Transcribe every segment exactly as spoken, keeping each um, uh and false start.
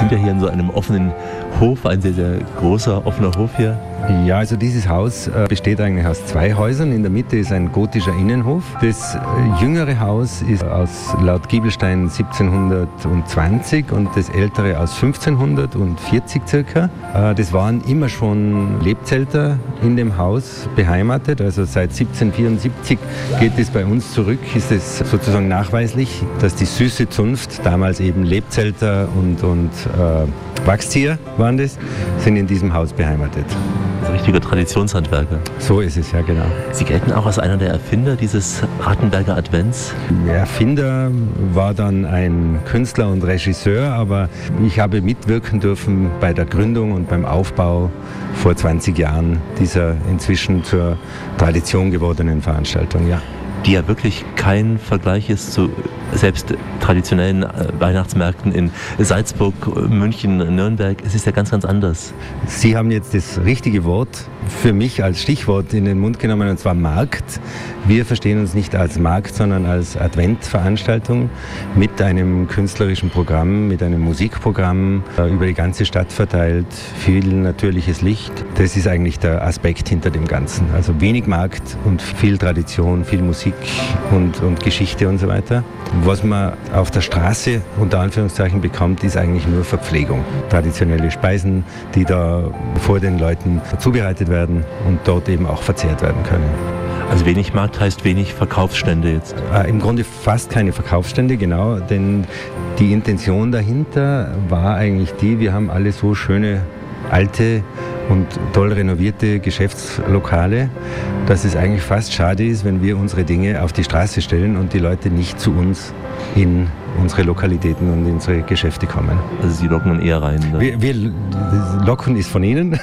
sind ja hier in so einem offenen Hof, ein sehr, sehr großer offener Hof hier. Ja, also dieses Haus äh, besteht eigentlich aus zwei Häusern. In der Mitte ist ein gotischer Innenhof. Das äh, jüngere Haus ist aus laut Giebelstein siebzehnhundertzwanzig und das ältere aus fünfzehnhundertvierzig circa. Äh, das waren immer schon Lebzelter in dem Haus beheimatet. Also seit siebzehnhundertvierundsiebzig geht es bei uns zurück, ist es sozusagen nachweislich, dass die Süße Zunft, damals eben Lebzelter und, und äh, Wachszieher waren das, sind in diesem Haus beheimatet. Ein richtiger Traditionshandwerker. So ist es, ja, genau. Sie gelten auch als einer der Erfinder dieses Rattenberger Advents? Der Erfinder war dann ein Künstler und Regisseur, aber ich habe mitwirken dürfen bei der Gründung und beim Aufbau vor zwanzig Jahren dieser inzwischen zur Tradition gewordenen Veranstaltung, ja. Die ja wirklich kein Vergleich ist zu selbst traditionellen Weihnachtsmärkten in Salzburg, München, Nürnberg. Es ist ja ganz, ganz anders. Sie haben jetzt das richtige Wort für mich als Stichwort in den Mund genommen, und zwar Markt. Wir verstehen uns nicht als Markt, sondern als Adventveranstaltung mit einem künstlerischen Programm, mit einem Musikprogramm, über die ganze Stadt verteilt, viel natürliches Licht. Das ist eigentlich der Aspekt hinter dem Ganzen. Also wenig Markt und viel Tradition, viel Musik und, und Geschichte und so weiter. Was man auf der Straße unter Anführungszeichen bekommt, ist eigentlich nur Verpflegung. Traditionelle Speisen, die da vor den Leuten zubereitet werden und dort eben auch verzehrt werden können. Also wenig Markt heißt wenig Verkaufsstände jetzt? Äh, Im Grunde fast keine Verkaufsstände, genau, denn die Intention dahinter war eigentlich die, wir haben alle so schöne alte und toll renovierte Geschäftslokale, dass es eigentlich fast schade ist, wenn wir unsere Dinge auf die Straße stellen und die Leute nicht zu uns in unsere Lokalitäten und in unsere Geschäfte kommen. Also Sie locken eher rein? Ne? Wir, wir locken ist von Ihnen.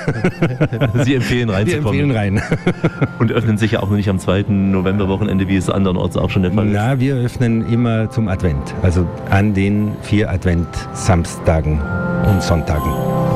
Sie empfehlen reinzukommen? Wir empfehlen rein. Und öffnen sich ja auch nicht am zweiten Novemberwochenende, wie es andernorts auch schon der Fall ist? Na, wir öffnen immer zum Advent, also an den vier Advent-Samstagen und Sonntagen.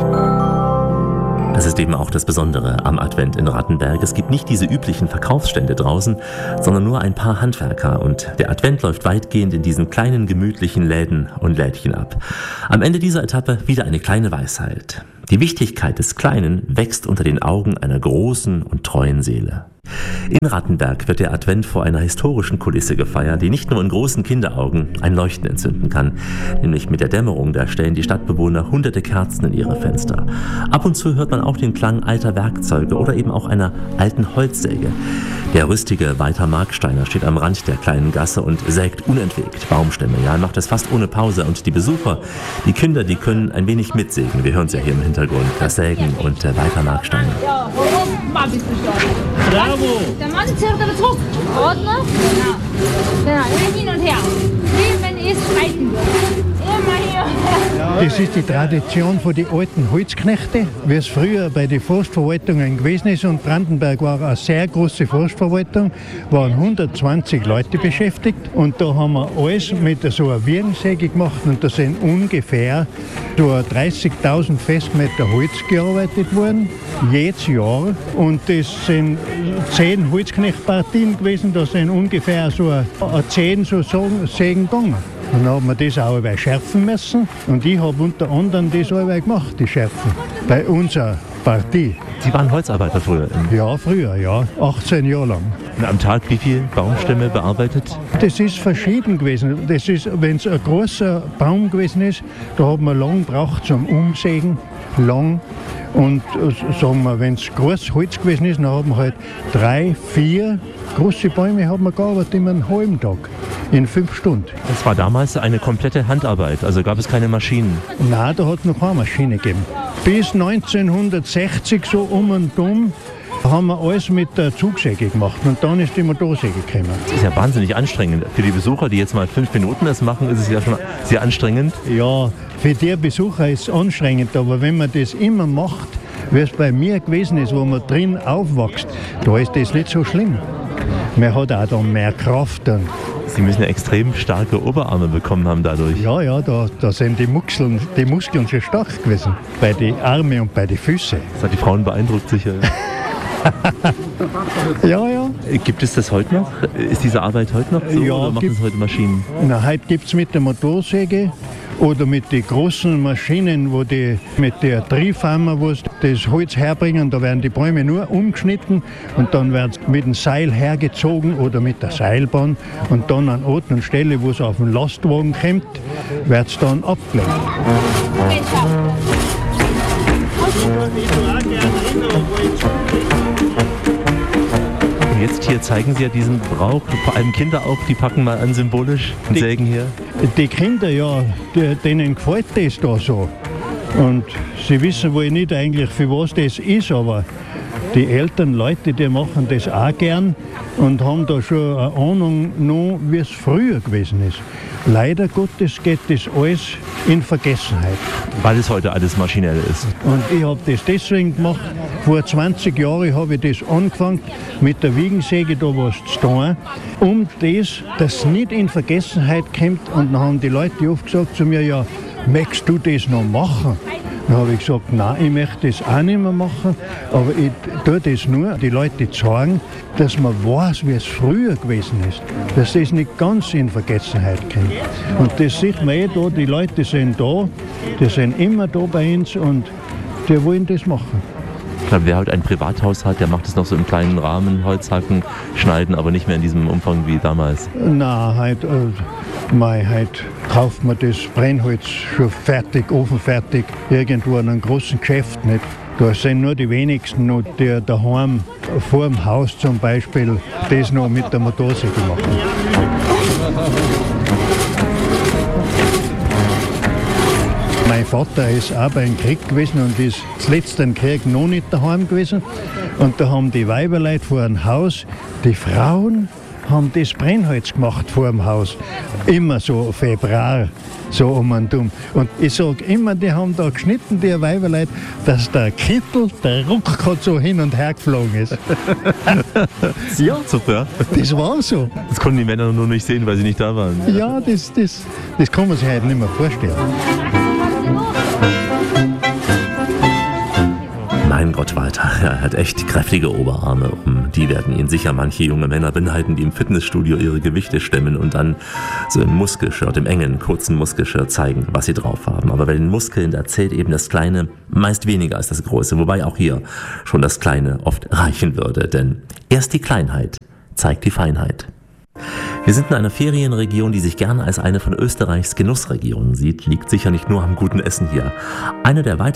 Das ist eben auch das Besondere am Advent in Rattenberg. Es gibt nicht diese üblichen Verkaufsstände draußen, sondern nur ein paar Handwerker. Und der Advent läuft weitgehend in diesen kleinen, gemütlichen Läden und Lädchen ab. Am Ende dieser Etappe wieder eine kleine Weisheit. Die Wichtigkeit des Kleinen wächst unter den Augen einer großen und treuen Seele. In Rattenberg wird der Advent vor einer historischen Kulisse gefeiert, die nicht nur in großen Kinderaugen ein Leuchten entzünden kann. Nämlich mit der Dämmerung, da stellen die Stadtbewohner hunderte Kerzen in ihre Fenster. Ab und zu hört man auch den Klang alter Werkzeuge oder eben auch einer alten Holzsäge. Der rüstige Walter Marksteiner steht am Rand der kleinen Gasse und sägt unentwegt Baumstämme. Ja, er macht das fast ohne Pause. Und die Besucher, die Kinder, die können ein wenig mitsägen. Wir hören es ja hier im Hintergrund. Das Sägen und äh, Walter Marksteiner. Ja, warum? Mal bist du schon. Bravo! Der Mann zirkt aber zurück. Ordner? Genau. Genau, immer hin und her. Wie wenn es streiten würde. Immer hier und her. Das ist die Tradition von den alten Holzknechte, wie es früher bei den Forstverwaltungen gewesen ist. Und Brandenberg war eine sehr große Forstverwaltung, waren hundertzwanzig Leute beschäftigt. Und da haben wir alles mit so einer Wirnsäge gemacht. Und da sind ungefähr so dreißigtausend Festmeter Holz gearbeitet worden, jedes Jahr. Und das sind zehn Holzknechtpartien gewesen, da sind ungefähr so zehn so Sägen gegangen. Und dann haben wir das auch schärfen müssen. Und ich habe unter anderem das auch gemacht, die Schärfen, bei unserer Partie. Sie waren Holzarbeiter früher? Ja, früher, ja. achtzehn Jahre lang. Und am Tag wie viele Baumstämme bearbeitet? Das ist verschieden gewesen. Das ist, wenn es ein großer Baum gewesen ist, da hat man lang gebraucht zum Umsägen. Lang. Und sagen wir, wenn es großes Holz gewesen ist, dann haben wir halt drei, vier große Bäume haben wir gearbeitet in einem halben Tag, in fünf Stunden. Das war damals eine komplette Handarbeit, also gab es keine Maschinen? Nein, da hat es noch keine Maschine gegeben. Bis neunzehnhundertsechzig, so um und um, haben wir alles mit der Zugsäge gemacht und dann ist die Motorsäge gekommen. Das ist ja wahnsinnig anstrengend. Für die Besucher, die jetzt mal fünf Minuten das machen, ist es ja schon sehr anstrengend. Ja, für die Besucher ist es anstrengend, aber wenn man das immer macht, wie es bei mir gewesen ist, wo man drin aufwächst, da ist das nicht so schlimm. Man hat auch dann mehr Kraft. Dann. Sie müssen ja extrem starke Oberarme bekommen haben dadurch. Ja, ja, da, da sind die Muskeln, die Muskeln schon stark gewesen, bei den Armen und bei den Füßen. Das hat die Frauen beeindruckt sicher. Ja, ja. Gibt es das heute noch? Ist diese Arbeit heute noch so ja, oder machen es heute Maschinen? Na, heute gibt es mit der Motorsäge oder mit den großen Maschinen, wo die mit der Triefhammer, wo sie das Holz herbringen, da werden die Bäume nur umgeschnitten und dann werden sie mit dem Seil hergezogen oder mit der Seilbahn und dann an Ort und Stelle, wo es auf den Lastwagen kommt, wird es dann abgelegt. Jetzt hier zeigen Sie ja diesen Brauch, vor allem Kinder auch, die packen mal an symbolisch den Die- Sägen hier. Die Kinder, ja, die, denen gefällt das da so. Und sie wissen wohl nicht eigentlich, für was das ist, aber die älteren Leute, die machen das auch gern und haben da schon eine Ahnung noch, wie es früher gewesen ist. Leider Gottes geht das alles in Vergessenheit. Weil es heute alles maschinell ist. Und ich habe das deswegen gemacht. Vor zwanzig Jahren habe ich das angefangen, mit der Wiegensäge da was zu tun, um das, dass es nicht in Vergessenheit kommt. Und dann haben die Leute oft gesagt zu mir, ja, möchtest du das noch machen? Dann habe ich gesagt, nein, ich möchte das auch nicht mehr machen, aber ich tue das nur, die Leute zeigen, dass man weiß, wie es früher gewesen ist, dass das nicht ganz in Vergessenheit kommt. Und das sieht man eh da, die Leute sind da, die sind immer da bei uns und die wollen das machen. Ich glaube, wer heute ein Privathaus hat, der macht es noch so im kleinen Rahmen, Holzhacken, schneiden, aber nicht mehr in diesem Umfang wie damals. Nein, heute, äh, mei, heute kauft man das Brennholz schon fertig, ofenfertig, irgendwo an einem großen Geschäft nicht. Da sind nur die wenigsten, noch, die daheim vor dem Haus zum Beispiel das noch mit der Motorsäge machen. Mein Vater ist auch beim Krieg gewesen und ist das letzte Krieg noch nicht daheim gewesen. Und da haben die Weiberleute vor dem Haus, die Frauen haben das Brennholz gemacht vor dem Haus. Immer so Februar, so um und um. Und ich sage immer, die haben da geschnitten, die Weiberleute, dass der Kittel, der Ruck gerade so hin und her geflogen ist. Ja, super. Das war so. Das konnten die Männer nur nicht sehen, weil sie nicht da waren. Ja, das, das, das kann man sich heute nicht mehr vorstellen. Mein Gott, Walter, er hat echt kräftige Oberarme. Um die werden ihn sicher manche junge Männer beneiden, die im Fitnessstudio ihre Gewichte stemmen und dann so im Muskelshirt, im engen, kurzen Muskelshirt zeigen, was sie drauf haben. Aber bei den Muskeln, da zählt eben das Kleine meist weniger als das Große, wobei auch hier schon das Kleine oft reichen würde. Denn erst die Kleinheit zeigt die Feinheit. Wir sind in einer Ferienregion, die sich gerne als eine von Österreichs Genussregionen sieht, liegt sicher nicht nur am guten Essen hier. Eine der weiteren